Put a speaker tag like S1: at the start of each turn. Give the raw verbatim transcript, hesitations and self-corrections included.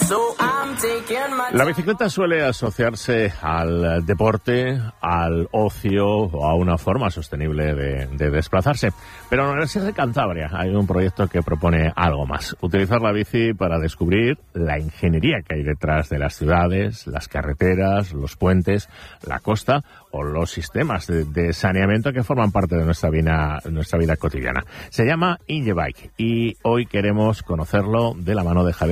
S1: La bicicleta suele asociarse al deporte, al ocio o a una forma sostenible de, de desplazarse. Pero en la Universidad de Cantabria hay un proyecto que propone algo más. Utilizar la bici para descubrir la ingeniería que hay detrás de las ciudades, las carreteras, los puentes, la costa o los sistemas de, de saneamiento que forman parte de nuestra vida, nuestra vida cotidiana. Se llama Ingebike y hoy queremos conocerlo de la mano de Javier